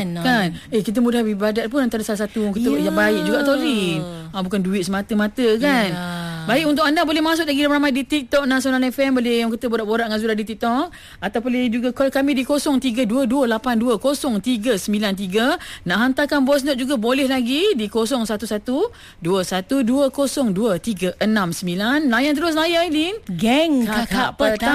Kan? Kita mudah beribadat pun antara salah satu kita yang baik juga tau, Lin. Bukan duit semata-mata kan. Baik, untuk anda boleh masuk lagi ramai di TikTok Nasional FM. Boleh yang kita borak-borak dengan Zura di TikTok. Atau boleh juga call kami di 0322820393. Nak hantarkan voice note juga boleh lagi di 011-212023669. Layan terus saya, Lin. Geng Kakak Petang.